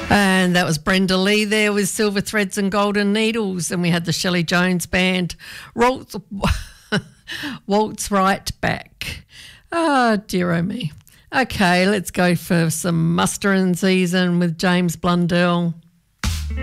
And that was Brenda Lee there with Silver Threads and Golden Needles. And we had the Shelley Jones Band, Waltz Right Back. Oh, dear oh me. Okay, let's go for some Muster in Season with James Blundell.